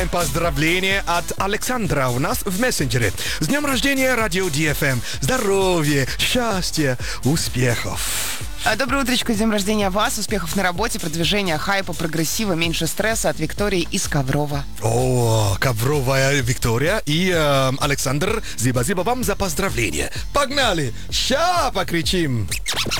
Поздравление от Александра у нас в мессенджере. С днем рождения, Радио DFM. Здоровья, счастья, успехов. Доброе утречко, с днем рождения вас, успехов на работе, продвижения, хайпа, прогрессива, меньше стресса от Виктории из Коврова. О, Ковровая Виктория и Александр, спасибо вам за поздравление. Погнали, ща покричим.